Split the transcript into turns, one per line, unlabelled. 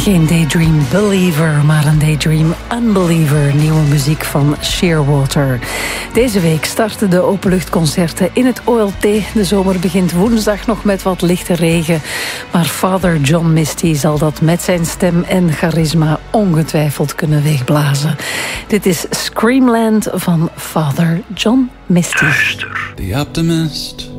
Geen Daydream Believer, maar een Daydream Unbeliever. Nieuwe muziek van Shearwater. Deze week starten de openluchtconcerten in het OLT. De zomer begint woensdag nog met wat lichte regen. Maar Father John Misty zal dat met zijn stem en charisma ongetwijfeld kunnen wegblazen. Dit is Screamland van Father John Misty.
The optimist